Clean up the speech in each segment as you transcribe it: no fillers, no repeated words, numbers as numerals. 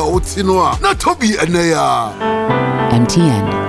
wuti no a na tobi enaya. MTN.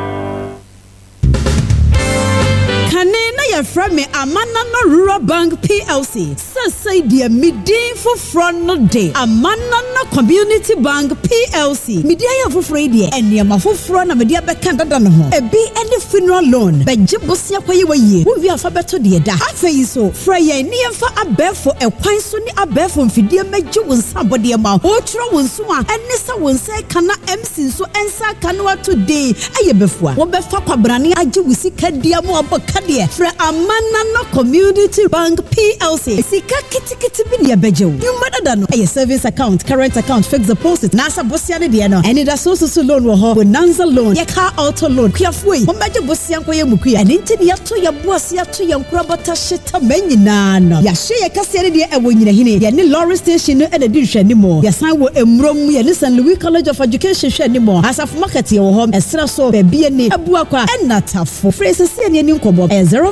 From me Amanana Rural Bank PLC. Say dear midday for front no day. Amanana Community Bank PLC. Media for Frady and Yama for front of media Becanda Dano. A be any funeral loan. But Jibosia Pay ye. Who we are better dear. I say so. Freya near for a bear for a pine sunny a bear from Fidia Meju when somebody about Otra will swan and Nessa will say Kana MC so answer Kanua today. Aye before. What befa Brani Aju we see Kadia more about Kadia. Amanana Community Bank PLC. Sika kiti bidia bejo. You mother than a service account, current account, fixed deposit, Nasa Bossian Diano, and it is also loan wo Bonanza loan, your car auto loan, Kiafui, Omaja Bossian Koyamuki, and into the to your Bossia to your Krabata Shita Menina. Yashia Cassidy and when you're here, Yanni Lawrence Station and edition anymore. Yes, I will Mrom, Yanis Louis College of Education anymore. As of market your home, as so be a Abuaka and not tough for phrases and your new combo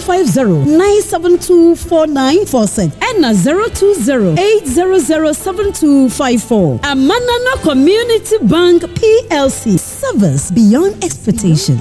050-972-4946 and 020-800-7254. Amanana Community Bank PLC. Service beyond expectation.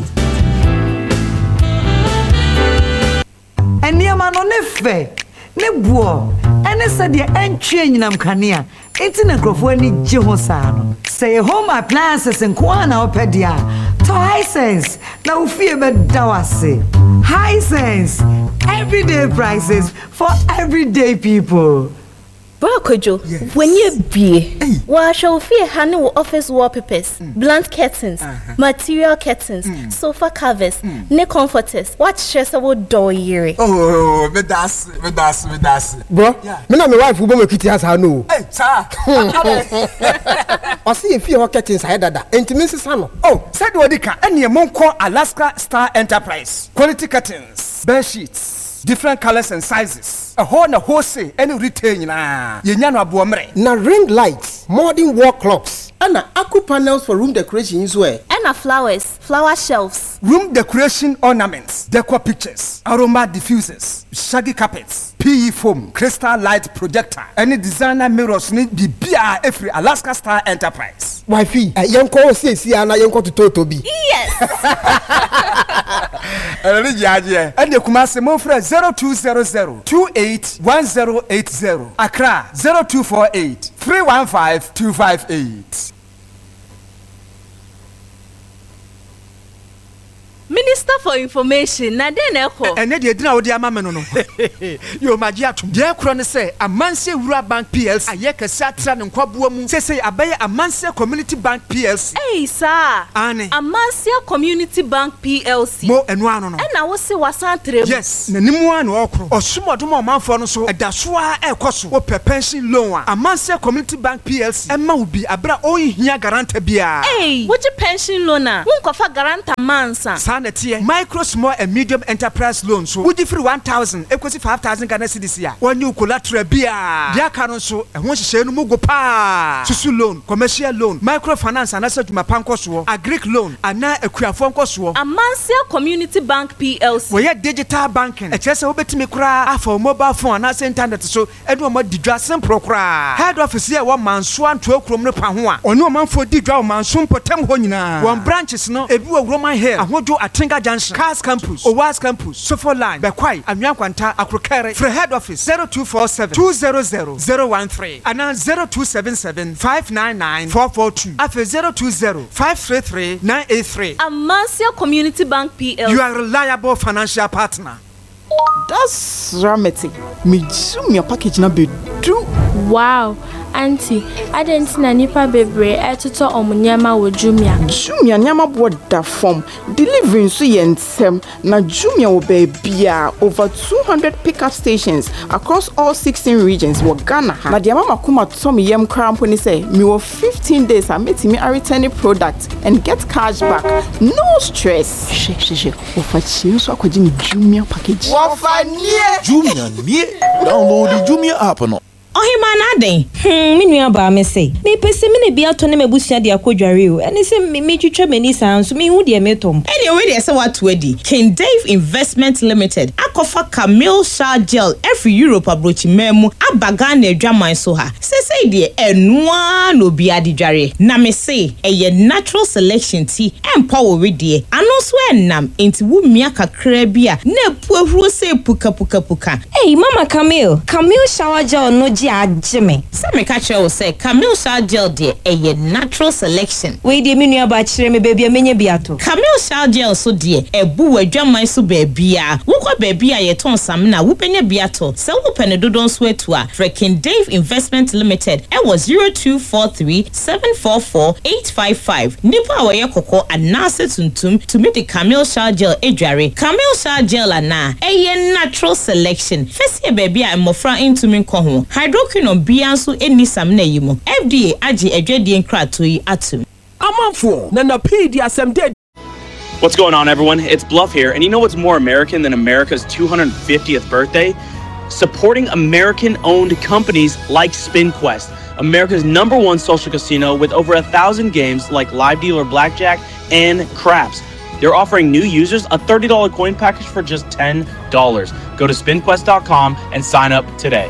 And Yamano nefe, nebuo, and I said the entry in Amkania. It's in a grofoni Jihosano. Say home appliances and Kwana Opedia. To Hisense, now fear but dawase. Hisense, everyday prices for everyday people. Kojo, yes. When you be, well, shall fear handle office wallpapers, blunt curtains, material curtains, sofa covers, neck comforters. What stressful door year? Oh, me das. Bro, me na my wife who make it as I know. Hey, sir. I see if you curtains I that. Intimacy sano. Oh, said Wadika, and your mom call Alaska Star Enterprise. Quality curtains, bed sheets. Different colors and sizes. A wholesale any retail na. Yenyano abuamre. Na ring lights, modern wall clocks, and aqua panels for room decoration as well. And flowers, flower shelves, room decoration ornaments, decor pictures, aroma diffusers, shaggy carpets, PE foam, crystal light projector, any designer mirrors need be BR every Alaska Star Enterprise. Wifey, yanko see ana yanko to Totobi. Yes. And the Kumasi Mofra 0200-281080. Accra 0248-315-258. Minister for Information, na den eko. Ene de dina odi ama no. Yo magia atum. De ekro ne se Amanse Rural Bank PLC ayeka satra ne nkwaboa mu. Sese abaye Amanse Community Bank PLC. Hey sir. Ane. Amanse Community Bank PLC. Mo enu ano no. Na wo se wasantre. Yes, na nimu anu okro. Osumodom omanfo no so edasoa ekoso. Wo pension loan a Amanse Community Bank PLC. Emma wo bi abra ohia guarantor bia. Hey, wo pension loan a. Wo nkofa guarantor mansa. Micro, small and medium enterprise loans. So, would you free 1,000, equals 5,000 Ghana cedis here. One new collateral beer. Dear Caron, so, and once you say no go pa. Susu loan, commercial loan, microfinance, and answer to my pancos, a Greek loan, and now a Creafoncos. Amanse Community Bank PLC. We had digital banking. A chess over to me cry for mobile phone, and I sent internet so, Edward more didrassin procra. Head office here 1 man swan 12 krom panwa. Or no man for didraw man soon potem honina. One branches no, a blue Roman hair, and what do a Tinga Junction, Cars Campus, Owas Campus, Sofo Line, Bekwai, and Yankwanta, Akrokere, for head office 0247-200-013, and now 0277-599-442, after 020-533-983. Amanse Community Bank PLC. You are a reliable financial partner. That's dramatic. Me zoom your package na be do. Wow, auntie, I didn't na nipa bebre etuto omunyama wo Jumia. Jumia nyama board da form. Delivering so yensem na Jumia wo bebia over 200 pickup stations across all 16 regions wo Ghana. Na dia mama kuma to me yem krampo ni say me wo 15 days I met me a returning product and get cash back. No stress. She. Ofa chi so akwaji ni Jumia package. Jumia nie. Download the Jumia app no. Ohima nade. Me nua ba me say. Me pese me ne bia to ne mabusua de akodware o. Ene se me twetwa mani san so me hu de me tom. Anyway, they say what to edi. King Dave Investment Limited. Akofa Camille Shower Gel every Europe abrochi memu abaga na adwaman so ha. Say de enwa no bia de dware. Na me say eye natural selection tea empower we de. Ano so enam enti wu mia kakra bia na puahuro say puka. Hey Mama Camille Shower Gel no ji ageme. Say me catch you say Camille Shower Gel de eye natural selection. We de me nua ba kire me baby amenye biato. Camille Shower Gel so de ebu adwaman so baabia. Wo kwa baabia ye ton sam na wo penya biato. Se wo pene dodon so atua. King Dave Investment Limited. It was 0243-744-855. Nipa wa ye koko anase tuntum to meet the Camille Shower Gel edware. Camille Shower Gel ana eye natural selection. Fesi baby a mofra into min ko ho. Hydroquinone bia so eni sam na yimo. FDA agi edwede nkrato yi atum. Amanfo na na pedi asem de. What's going on, everyone? It's Bluff here, and you know what's more American than America's 250th birthday? Supporting American-owned companies like SpinQuest, America's #1 social casino with over 1,000 games like Live Dealer Blackjack and Craps. They're offering new users a $30 coin package for just $10. Go to spinquest.com and sign up today.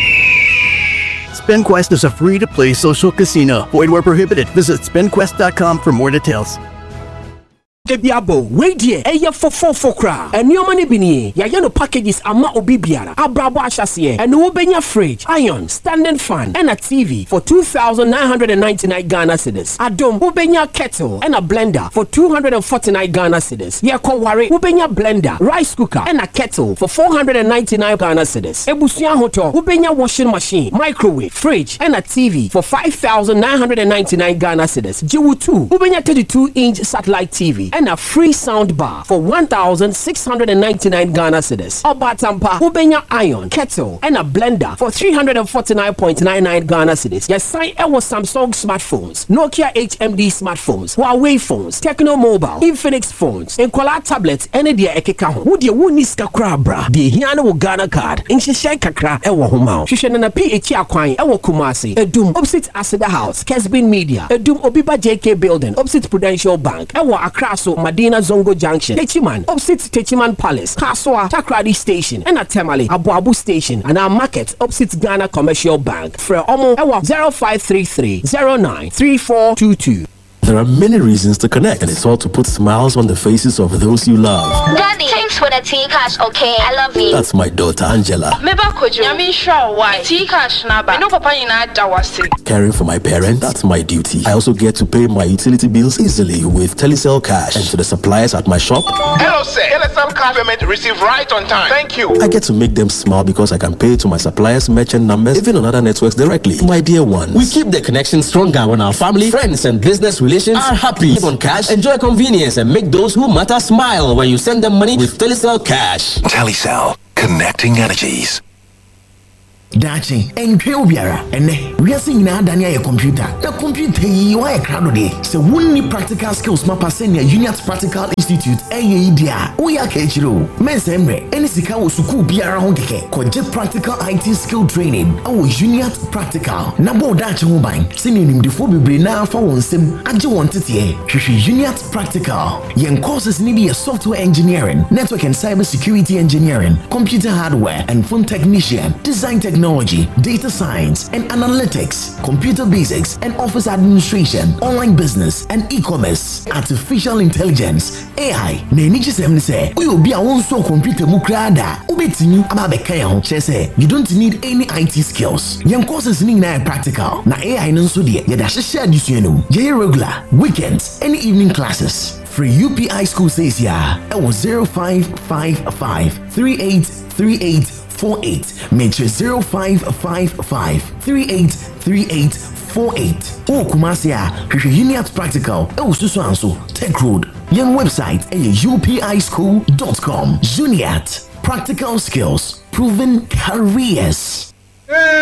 SpinQuest is a free-to-play social casino. Void where prohibited. Visit spinquest.com for more details. Debiabo, wait here, eye for kra. And your money bini, ya no packages ama obibiara. Abrabo ashasiye, and ubenya fridge, iron, standing fan, and a TV for 2,999 Ghana cedis. Adom ubenya kettle and a blender for 249 Ghana cedis. Yako wari ubenya blender, rice cooker, and a kettle for 499 Ghana cedis. Ebusia hoto ubenya washing machine, microwave, fridge, and a TV for 5,999 Ghana cedis. Jiwu 2 ubenya 32-inch satellite TV. And a free sound bar for 1,699 Ghana cedis. Obatampa, ubenya iron, kettle, and a blender for 349.99 Ghana cedis. Yes, sign our Samsung smartphones, Nokia HMD smartphones, Huawei phones, Techno Mobile, Infinix phones, and Kola tablets, and the Ekeka. Would you win this kakra? The Hiano Ghana card, in Shisha Kakra, Ewa Homa. Shishanana PH Aquine, Ewa Kumasi, Edum, opposite Asada House, Kesbin Media, Edum Obiba JK Building, opposite Prudential Bank, Ewa Akraso, Madina Zongo Junction, Techiman, opposite Techiman Palace, Kaswa, Takradi Station, and at Temale, Abu Abu Station, and our market opposite Ghana Commercial Bank. For Omo, 0533 093422. There are many reasons to connect, and it's all to put smiles on the faces of those you love. Daddy, thanks for the tea cash, okay? I love you. That's my daughter, Angela. Caring for my parents, that's my duty. I also get to pay my utility bills easily with Telecel Cash. And to the suppliers at my shop, hello sir, Telecel Cash payment received right on time. Thank you. I get to make them smile because I can pay to my suppliers' merchant numbers, even on other networks directly. My dear ones, we keep the connection stronger when our family, friends, and business relations are happy. Live on cash, enjoy convenience, and make those who matter smile when you send them money with Telecel Cash. Telecel, connecting energies. Dachi, entwe obiara ene wiase nyina dania ye computer. Na computer yi wa ye krado de. Se wonni practical skills mapa senior Uniat Practical Institute dia. Wo ya ka echiro. Mensemre eni sika wo suku biara ho keke. Koje practical IT skill training. Awo Uniat Practical. Na bo dachi ho ban. Seni nimdefo bebre na afa wonsem age won tete. Hwehwe Uniat Practical. Yen courses ni be software engineering, network and cyber security engineering, computer hardware and phone technician, design technology, data science and analytics, computer basics and office administration, online business and e-commerce, artificial intelligence, AI. Na eniji sem say, we will be a one so computer mu krada. Ubetini ababeka ya ho say, you don't need any IT skills. Yan courses ni na practical. Na AI nso de ya da hye adisuenum. Je regular, weekends, and evening classes. Free UPI school says ya. It was 0555 383848. Make 0555 383848. Oh, Kumasia, Uniat Practical. Oh, Susanso, Tech Road. Young website upischool.com. Uniat Practical Skills, Proven Careers.